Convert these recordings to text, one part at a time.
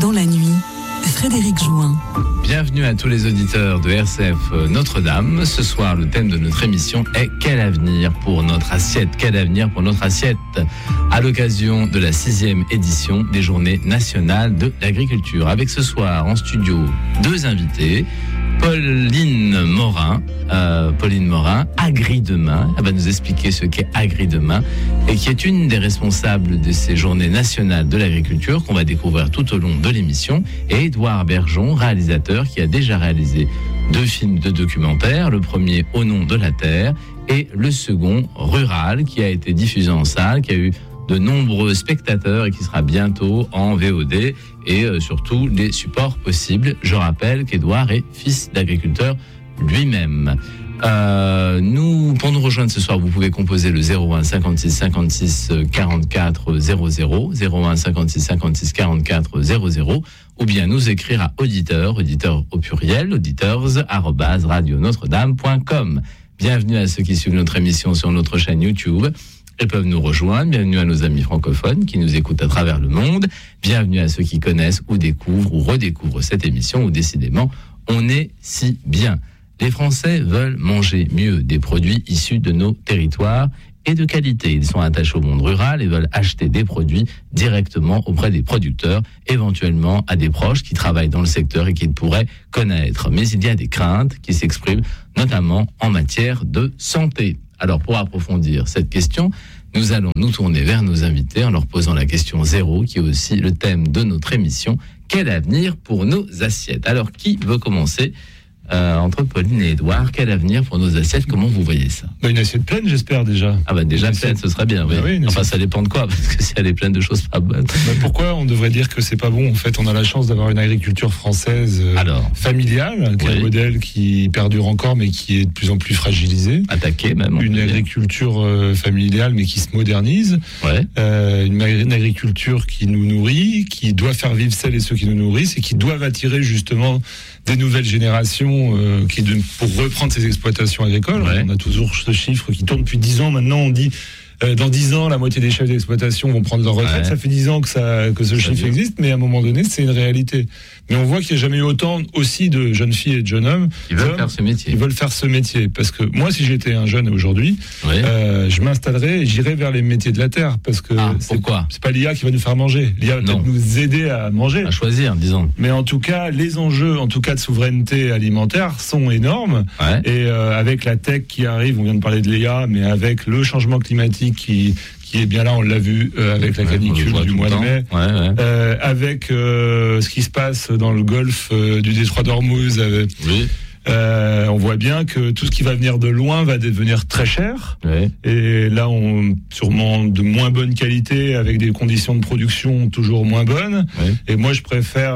Dans la nuit, Frédéric Jouin. Bienvenue à tous les auditeurs de RCF Notre-Dame. Ce soir, le thème de notre émission est « Quel avenir pour notre assiette ?» Quel avenir pour notre assiette ? À l'occasion de la 6e édition des Journées nationales de l'agriculture. Avec ce soir en studio 2 invités. Pauline Morin, Agri-Demain. Elle va nous expliquer ce qu'est Agri-Demain et qui est une des responsables de ces Journées nationales de l'agriculture qu'on va découvrir tout au long de l'émission. Et Édouard Bergeon, réalisateur qui a déjà réalisé 2 films de documentaire. Le premier, Au nom de la terre, et le second, Rural, qui a été diffusé en salle, qui a eu de nombreux spectateurs et qui sera bientôt en VOD et surtout les supports possibles. Je rappelle qu'Édouard est fils d'agriculteur lui-même. Pour nous rejoindre ce soir, vous pouvez composer le 01 56 56 44 00, 01 56 56 44 00, ou bien nous écrire à auditeurs au pluriel, auditeurs@radionotre-dame.com. Bienvenue à ceux qui suivent notre émission sur notre chaîne YouTube. Ils peuvent nous rejoindre. Bienvenue à nos amis francophones qui nous écoutent à travers le monde. Bienvenue à ceux qui connaissent ou découvrent ou redécouvrent cette émission où décidément on est si bien. Les Français veulent manger mieux des produits issus de nos territoires et de qualité. Ils sont attachés au monde rural et veulent acheter des produits directement auprès des producteurs, éventuellement à des proches qui travaillent dans le secteur et qu'ils pourraient connaître. Mais il y a des craintes qui s'expriment notamment en matière de santé. Alors, pour approfondir cette question, nous allons nous tourner vers nos invités en leur posant la question 0, qui est aussi le thème de notre émission. Quel avenir pour nos assiettes ? Alors, qui veut commencer ? Entre Pauline et Édouard, quel avenir pour nos assiettes ? Comment vous voyez ça ? Une assiette pleine, j'espère déjà. Déjà pleine, ce serait bien. Oui. Enfin, ça dépend de quoi, parce que si elle est pleine de choses pas bonnes. Pourquoi on devrait dire que c'est pas bon ? En fait, on a la chance d'avoir une agriculture française familiale, qui est un modèle qui perdure encore, mais qui est de plus en plus fragilisé. Attaqué même. Une agriculture familiale, mais qui se modernise. Ouais. Une agriculture qui nous nourrit, qui doit faire vivre celles et ceux qui nous nourrissent, et qui doivent attirer justement des nouvelles générations pour reprendre ces exploitations agricoles. Ouais. On a toujours ce chiffre qui tourne depuis 10 ans. Maintenant, on dit dans 10 ans, la moitié des chefs d'exploitation vont prendre leur retraite. Ouais. Ça fait 10 ans que ce chiffre existe, mais à un moment donné, c'est une réalité. Mais on voit qu'il n'y a jamais eu autant aussi de jeunes filles et de jeunes hommes qui veulent faire ce métier. Ils veulent faire ce métier. Parce que moi, si j'étais un jeune aujourd'hui, je m'installerais et j'irais vers les métiers de la terre. Parce que pourquoi ? C'est pas l'IA qui va nous faire manger. L'IA va peut-être nous aider à manger. À choisir, disons. Mais en tout cas, les enjeux, de souveraineté alimentaire sont énormes. Ouais. Et avec la tech qui arrive, on vient de parler de l'IA, mais avec le changement climatique qui est bien là, on l'a vu avec la canicule du mois de mai, avec ce qui se passe dans le golfe du détroit d'Ormuz. On voit bien que tout ce qui va venir de loin va devenir très cher. Ouais. Et là, sûrement de moins bonne qualité, avec des conditions de production toujours moins bonnes. Ouais. Et moi, je préfère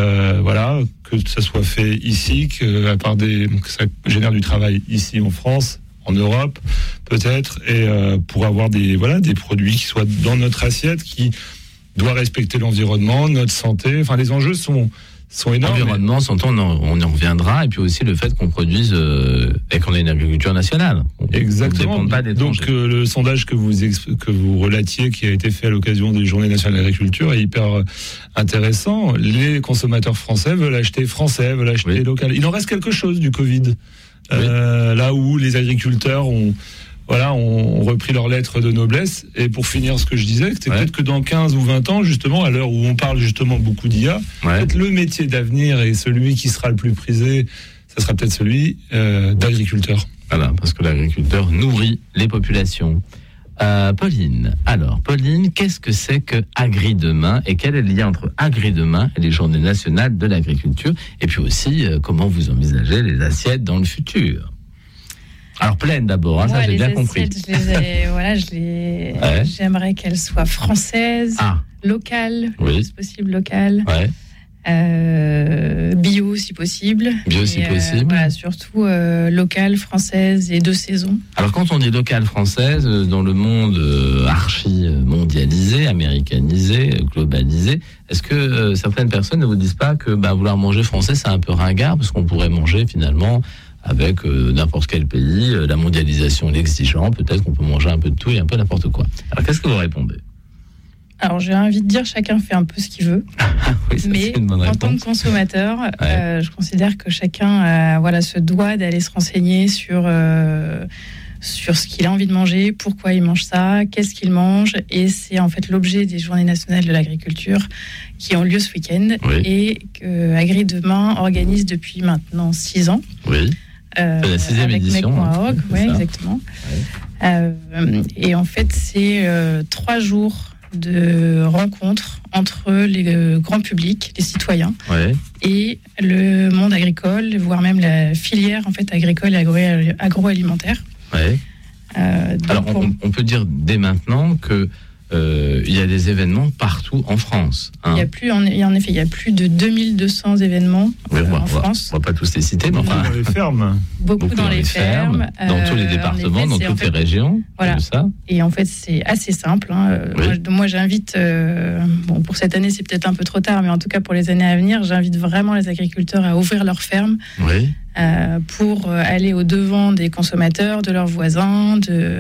que ça soit fait ici, que ça génère du travail ici en France, en Europe peut-être, et pour avoir des produits qui soient dans notre assiette, qui doit respecter l'environnement, notre santé. Enfin, les enjeux sont énormes. L'environnement, on y reviendra, et puis aussi le fait qu'on produise et qu'on ait une agriculture nationale. Exactement. On ne dépend pas d'étrangers. Donc le sondage que vous relatiez, qui a été fait à l'occasion des Journées nationales de l'agriculture, est hyper intéressant. Les consommateurs français veulent acheter local. Il en reste quelque chose du Covid. Là où les agriculteurs ont repris leur lettre de noblesse. Et pour finir ce que je disais, c'est peut-être que dans 15 ou 20 ans, justement, à l'heure où on parle justement beaucoup d'IA, peut-être le métier d'avenir et celui qui sera le plus prisé, ça sera peut-être celui d'agriculteur. Voilà, parce que l'agriculteur nourrit les populations. Pauline, qu'est-ce que c'est que Agri-Demain et quel est le lien entre Agri-Demain et les Journées nationales de l'agriculture, et puis aussi comment vous envisagez les assiettes dans le futur? Alors pleine d'abord, ça j'ai bien compris. J'aimerais qu'elles soient françaises, locales, si possible locales. Ouais. Bio si possible. Surtout locale, française et de saison. Alors quand on dit locale française, dans le monde archi mondialisé, américanisé, globalisé, est-ce que certaines personnes ne vous disent pas que vouloir manger français c'est un peu ringard, parce qu'on pourrait manger finalement avec n'importe quel pays, la mondialisation l'exigeant, peut-être qu'on peut manger un peu de tout et un peu n'importe quoi. Alors qu'est-ce que vous répondez ? Alors, j'ai envie de dire, chacun fait un peu ce qu'il veut. Oui, ça, mais en tant que consommateur, je considère que chacun se doit d'aller se renseigner sur ce qu'il a envie de manger, pourquoi il mange ça, qu'est-ce qu'il mange. Et c'est en fait l'objet des Journées nationales de l'agriculture qui ont lieu ce week-end et que Agri Demain organise depuis maintenant 6 ans. Oui. C'est la 6e édition. Oui, exactement. Et en fait, c'est 3 jours de rencontres entre le grand public, les citoyens, et le monde agricole, voire même la filière en fait agricole et agroalimentaire. Ouais. Alors, on peut dire dès maintenant que il y a des événements partout en France. Hein. Il y a plus de 2200 événements en France. On ne va pas tous les citer, mais enfin... Dans les fermes. Beaucoup dans les fermes. Dans tous les départements, dans toutes les régions. Voilà. Tout ça. Et en fait, c'est assez simple. Hein. Moi, j'invite... pour cette année, c'est peut-être un peu trop tard, mais en tout cas, pour les années à venir, j'invite vraiment les agriculteurs à ouvrir leurs fermes. Oui. Pour aller au-devant des consommateurs, de leurs voisins,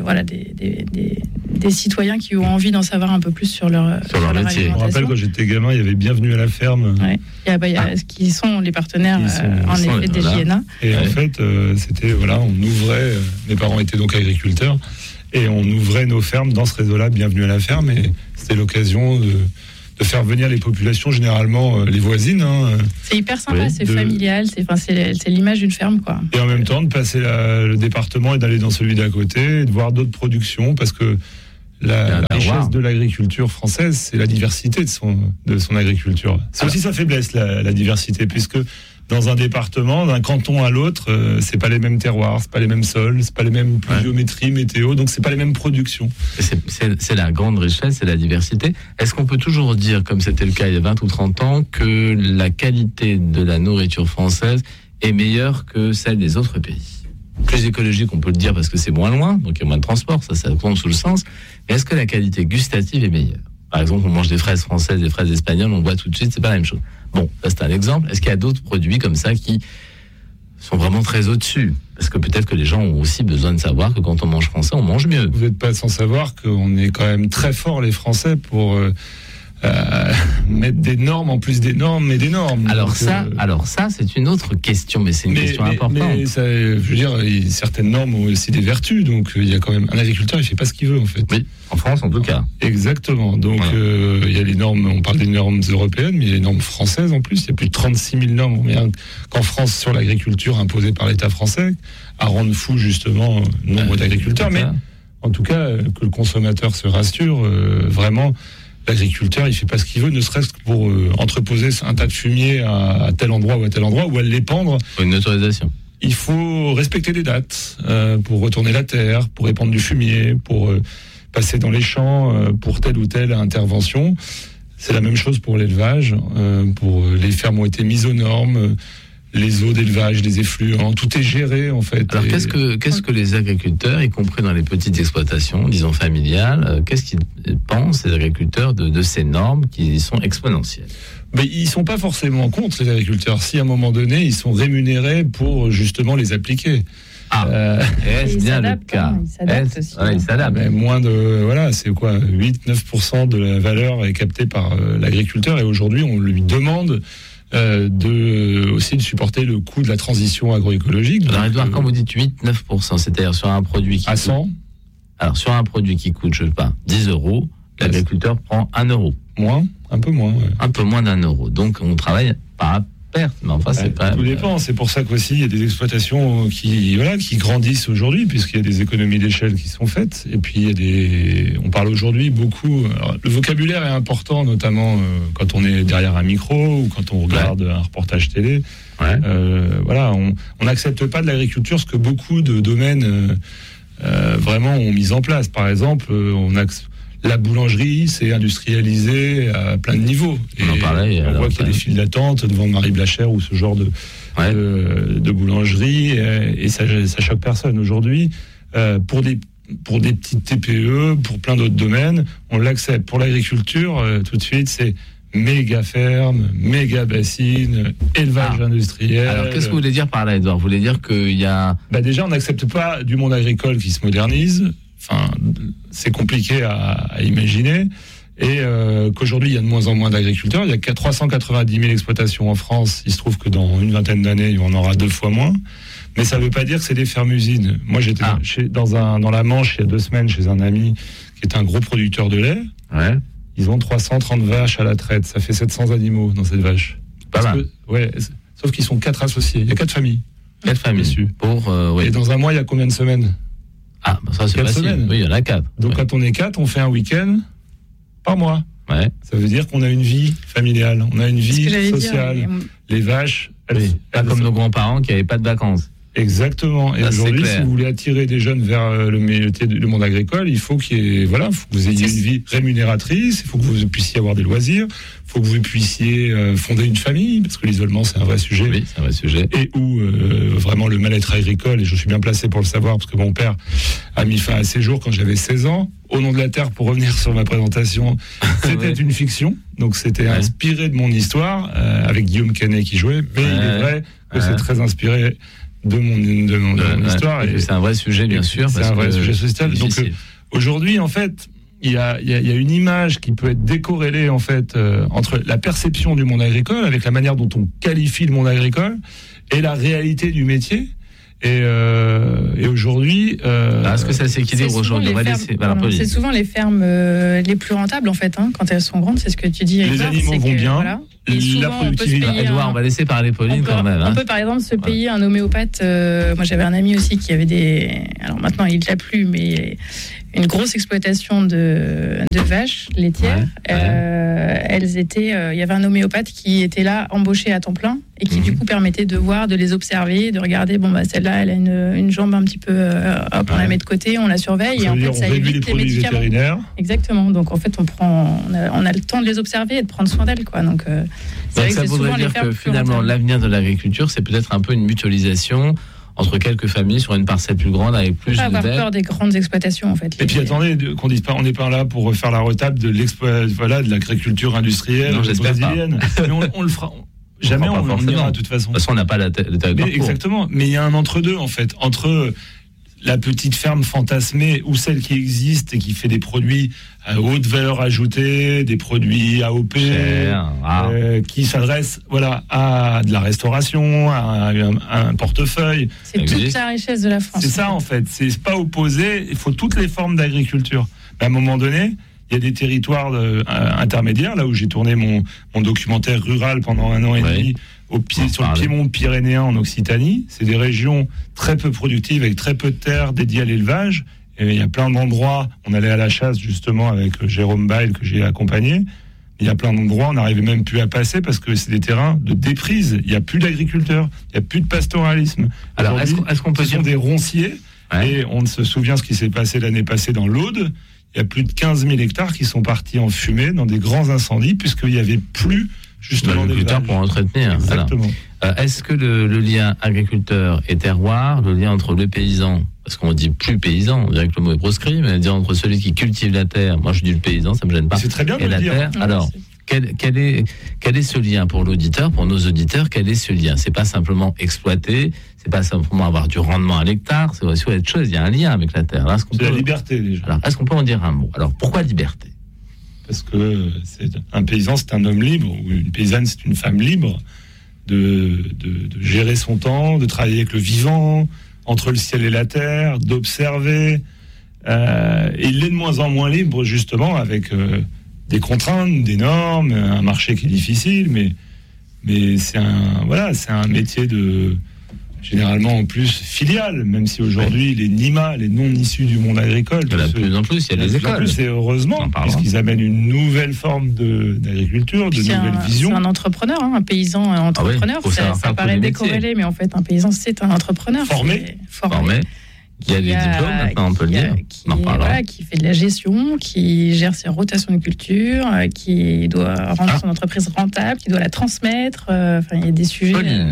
des citoyens qui ont envie d'en savoir un peu plus sur leur métier. Je me rappelle quand j'étais gamin, il y avait Bienvenue à la ferme. Qui sont les partenaires des JNA. Et en fait, c'était on ouvrait. Mes parents étaient donc agriculteurs et on ouvrait nos fermes dans ce réseau-là, Bienvenue à la ferme. Et c'était l'occasion de faire venir les populations, généralement les voisines. Hein, c'est hyper sympa, c'est familial, c'est l'image d'une ferme, quoi. Et en même temps, de passer le département et d'aller dans celui d'à côté, et de voir d'autres productions, parce que la richesse de l'agriculture française, c'est la diversité de son agriculture. C'est aussi sa faiblesse, la diversité, puisque dans un département, d'un canton à l'autre, c'est pas les mêmes terroirs, c'est pas les mêmes sols, c'est pas les mêmes pluviométries, météo, donc c'est pas les mêmes productions. C'est la grande richesse, c'est la diversité. Est-ce qu'on peut toujours dire, comme c'était le cas il y a 20 ou 30 ans, que la qualité de la nourriture française est meilleure que celle des autres pays? Plus écologique, on peut le dire parce que c'est moins loin, donc il y a moins de transport, ça compte sous le sens. Mais est-ce que la qualité gustative est meilleure? Par exemple, on mange des fraises françaises, des fraises espagnoles, on voit tout de suite, c'est pas la même chose. Bon, ça c'est un exemple. Est-ce qu'il y a d'autres produits comme ça qui sont vraiment très au-dessus? Parce que peut-être que les gens ont aussi besoin de savoir que quand on mange français, on mange mieux. Vous n'êtes pas sans savoir qu'on est quand même très forts, les Français, pour mettre des normes en plus des normes et des normes. Alors ça, c'est une autre question, mais c'est une question importante. Mais ça, je veux dire, certaines normes ont aussi des vertus, donc il y a quand même un agriculteur, il fait pas ce qu'il veut en fait. Oui, en France en tout cas. Exactement. Donc il y a les normes, on parle des normes européennes, mais il y a les normes françaises en plus. Il y a plus de 36 000 normes qu'en France sur l'agriculture imposées par l'État français, à rendre fou justement le nombre d'agriculteurs. Mais en tout cas, que le consommateur se rassure, vraiment. L'agriculteur, il fait pas ce qu'il veut, ne serait-ce que pour entreposer un tas de fumier à tel endroit ou à tel endroit, ou à l'épandre. Une autorisation. Il faut respecter des dates pour retourner la terre, pour répandre du fumier, pour passer dans les champs, pour telle ou telle intervention. C'est la même chose pour l'élevage. Pour les fermes ont été mises aux normes. Les eaux d'élevage, les effluents, tout est géré en fait. Alors qu'est-ce que les agriculteurs, y compris dans les petites exploitations, disons familiales, qu'est-ce qu'ils pensent, les agriculteurs, de ces normes qui sont exponentielles? Mais ils sont pas forcément contre, les agriculteurs. Si à un moment donné, ils sont rémunérés pour justement les appliquer. Est-ce bien le cas? Ils s'adaptent. Moins de, c'est quoi, 8-9% de la valeur est captée par l'agriculteur, et aujourd'hui, on lui demande aussi de supporter le coût de la transition agroécologique. Alors Edouard, quand vous dites 8-9%, c'est-à-dire sur un produit qui à 100. Alors sur un produit qui coûte, je sais pas, 10 €, l'agriculteur prend 1 €. Un peu moins. Ouais. Un peu moins d'1 €. Donc on travaille pas à perte, mais enfin c'est pas. Tout dépend. C'est pour ça qu'aussi il y a des exploitations qui grandissent aujourd'hui, puisqu'il y a des économies d'échelle qui sont faites. Et puis on parle aujourd'hui beaucoup. Alors, le vocabulaire est important, notamment quand on est derrière un micro ou quand on regarde un reportage télé. On n'accepte pas de l'agriculture ce que beaucoup de domaines vraiment ont mis en place. Par exemple, la boulangerie, c'est industrialisé à plein de niveaux. On voit qu'il y a des files d'attente devant Marie Blachère ou ce genre de boulangerie, et ça choque personne aujourd'hui. Pour des petites TPE, pour plein d'autres domaines, on l'accepte. Pour l'agriculture, tout de suite, c'est méga ferme, méga bassine, élevage industriel. Alors, qu'est-ce que vous voulez dire par là, Edouard? Vous voulez dire qu'il y a... Déjà, on n'accepte pas du monde agricole qui se modernise. Enfin, c'est compliqué à imaginer. et qu'aujourd'hui il y a de moins en moins d'agriculteurs. Il y a 390 000 exploitations en France. Il se trouve que dans une vingtaine d'années, il y en aura 2 fois moins. Mais ça ne veut pas dire que c'est des fermes-usines. Moi, j'étais dans la Manche il y a 2 semaines chez un ami qui est un gros producteur de lait. Ouais. Ils ont 330 vaches à la traite. Ça fait 700 animaux dans cette vache. Pas mal. Sauf qu'ils sont 4 associés. Il y a 4 familles. 4 familles. Et dans un mois, il y a combien de semaines? Ah, ça c'est 4 facile. semaines. Oui, il y en a 4. Donc quand on est 4, on fait un week-end par mois. Ouais. Ça veut dire qu'on a une vie familiale, on a une vie sociale. Les vaches, pas comme nos grands-parents qui n'avaient pas de vacances. Exactement. Et aujourd'hui, si vous voulez attirer des jeunes vers le monde agricole, il faut faut que vous ayez une vie rémunératrice, il faut que vous puissiez avoir des loisirs, il faut que vous puissiez fonder une famille, parce que l'isolement, c'est un vrai sujet. Oui, c'est un vrai sujet. Et où vraiment le mal-être agricole, et je suis bien placé pour le savoir, parce que mon père a mis fin à ses jours quand j'avais 16 ans. Au nom de la Terre, pour revenir sur ma présentation, c'était une fiction, donc c'était inspiré de mon histoire, avec Guillaume Canet qui jouait, mais il est vrai que c'est très inspiré de mon histoire. Et c'est un vrai sujet, bien sûr. C'est un vrai sujet social. Donc aujourd'hui, en fait, il y a une image qui peut être décorrélée en fait entre la perception du monde agricole, avec la manière dont on qualifie le monde agricole, et la réalité du métier. Et aujourd'hui, est-ce que ça s'équilibre aujourd'hui? C'est souvent les fermes les plus rentables en fait, quand elles sont grandes. C'est ce que tu dis. Les animaux vont bien. Voilà. La productivité. Edouard, on va laisser parler Pauline quand même. On peut par exemple se payer un homéopathe. Moi, j'avais un ami aussi qui avait des. Alors maintenant, il l'a plus, mais une grosse exploitation de vaches laitières. Elles étaient. Il y avait un homéopathe qui était là, embauché à temps plein, et qui du coup permettait de voir, de les observer, de regarder. Bon, celle-là, elle a une jambe un petit peu. On la met de côté, on la surveille, et en fait, ça évite les médicaments. Vétérinaires. Exactement. Donc en fait, on a le temps de les observer et de prendre soin d'elles, quoi. Donc ça voudrait dire que finalement l'avenir de l'agriculture, c'est peut-être un peu une mutualisation entre quelques familles sur une parcelle plus grande avec plus de avoir peur des grandes exploitations en fait. Et puis attendez, qu'on dise pas, on n'est pas là pour faire la retable de de l'agriculture industrielle brésilienne. Mais on le fera. Jamais on ira de toute façon. De toute façon, on n'a pas le territoire. Exactement. Mais il y a un entre-deux en fait, entre la petite ferme fantasmée ou celle qui existe et qui fait des produits à haute valeur ajoutée, des produits AOP, qui s'adressent à de la restauration, à un portefeuille. C'est toute la richesse de la France. C'est ça en fait, c'est pas opposé, il faut toutes les formes d'agriculture. Mais à un moment donné, il y a des territoires intermédiaires, là où j'ai tourné mon documentaire rural pendant 1 an et demi, sur le piémont pyrénéen en Occitanie. C'est des régions très peu productives avec très peu de terres dédiées à l'élevage. Et il y a plein d'endroits, on allait à la chasse justement avec Jérôme Bail que j'ai accompagné. Il y a plein d'endroits, on n'arrivait même plus à passer parce que c'est des terrains de déprise. Il n'y a plus d'agriculteurs, il n'y a plus de pastoralisme. Alors est-ce qu'on peut dire des ronciers, et on se souvient ce qui s'est passé l'année passée dans l'Aude. Il y a plus de 15 000 hectares qui sont partis en fumée dans des grands incendies puisqu'il n'y avait plus justement d'agriculteurs pour entretenir. Exactement. Est-ce que le lien agriculteur et terroir, le lien entre le paysan, parce qu'on dit plus paysan, on dirait que le mot est proscrit, mais dire entre celui qui cultive la terre, moi je dis le paysan, ça me gêne pas. C'est très bien de le dire. Terre, alors, quel est ce lien pour l'auditeur, pour nos auditeurs? Quel est ce lien? C'est pas simplement exploiter, c'est pas simplement avoir du rendement à l'hectare, c'est aussi autre chose. Il y a un lien avec la terre. C'est la liberté déjà. Alors, est-ce qu'on peut en dire un mot? Alors, pourquoi liberté? Parce que un paysan, c'est un homme libre, ou une paysanne, c'est une femme libre, de gérer son temps, de travailler avec le vivant, entre le ciel et la terre, d'observer. Et il est de moins en moins libre, justement, avec des contraintes, des normes, un marché qui est difficile, mais c'est un métier généralement en plus filial, même si aujourd'hui les NIMA, les non issus du monde agricole, de plus en plus, il y a des écoles. Et heureusement, puisqu'ils amènent une nouvelle forme d'agriculture, de nouvelles visions. C'est un entrepreneur, un paysan entrepreneur. Ça paraît décorrélé, mais en fait, un paysan, c'est un entrepreneur. Formé. Qui a des diplômes, maintenant on peut le dire. Qui fait de la gestion, qui gère ses rotations de culture, qui doit rendre son entreprise rentable, qui doit la transmettre. Il y a des sujets.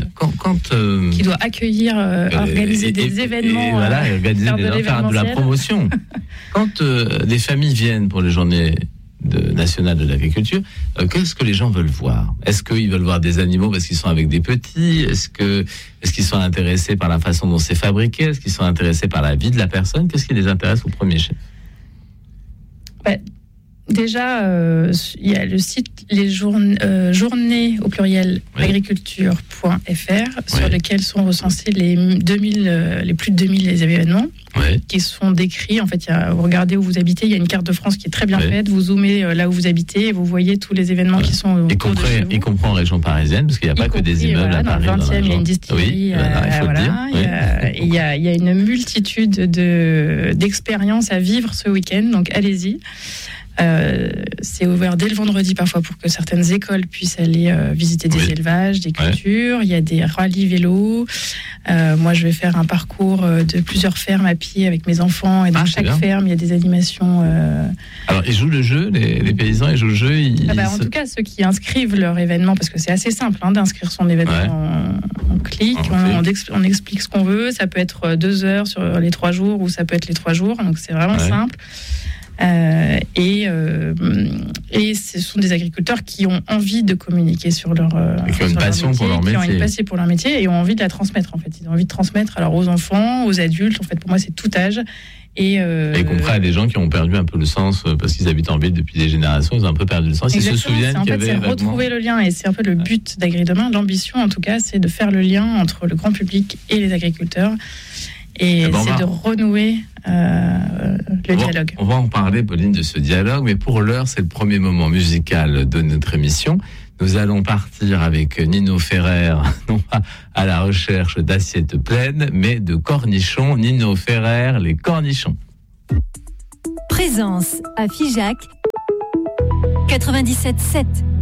Qui doit accueillir, organiser des événements. Faire de la promotion. Quand des familles viennent pour les journées nationales de l'agriculture, qu'est-ce que les gens veulent voir? Est-ce qu'ils veulent voir des animaux parce qu'ils sont avec des petits? Est-ce qu'ils sont intéressés par la façon dont c'est fabriqué? Est-ce qu'ils sont intéressés par la vie de la personne? Qu'est-ce qui les intéresse au premier chef? Déjà, il y a le site journées au pluriel agriculture.fr sur lequel sont recensés les plus de 2000 événements qui sont décrits. En fait, vous regardez où vous habitez, il y a une carte de France qui est très bien faite. Vous zoomez là où vous habitez et vous voyez tous les événements qui sont autour de chez vous. Y compris en région parisienne, parce qu'il n'y a pas que des immeubles à Paris. Dans le 20e, il y a une distillerie. Il y a une multitude d'expériences à vivre ce week-end, donc allez-y. C'est ouvert dès le vendredi parfois pour que certaines écoles puissent aller visiter des élevages, des cultures. Il y a des rallyes vélos. Moi, je vais faire un parcours de plusieurs fermes à pied avec mes enfants. Et dans chaque ferme, il y a des animations. Alors, ils jouent le jeu, les paysans, ils jouent le jeu. En tout cas, ceux qui inscrivent leur événement, parce que c'est assez simple d'inscrire son événement. On clique, on explique ce qu'on veut. Ça peut être 2 heures sur les 3 jours ou ça peut être les 3 jours. Donc, c'est vraiment simple. Et ce sont des agriculteurs qui ont envie de communiquer sur leur qui ont une passion pour leur métier, qui ont une passion pour leur métier et ont envie de la transmettre. En fait, ils ont envie de transmettre alors aux enfants, aux adultes. En fait, pour moi, c'est tout âge. Et y compris à des gens qui ont perdu un peu le sens parce qu'ils habitent en ville depuis des générations, ils ont un peu perdu le sens. Exactement, ils se souviennent qu'il y avait c'est retrouver le lien et c'est un peu le but d'Agri Demain. L'ambition, en tout cas, c'est de faire le lien entre le grand public et les agriculteurs. Et c'est de renouer le dialogue. On va en parler, Pauline, de ce dialogue, mais pour l'heure, c'est le premier moment musical de notre émission. Nous allons partir avec Nino Ferrer, non pas à la recherche d'assiettes pleines, mais de cornichons. Nino Ferrer, les cornichons. Présence à Figeac 97.7.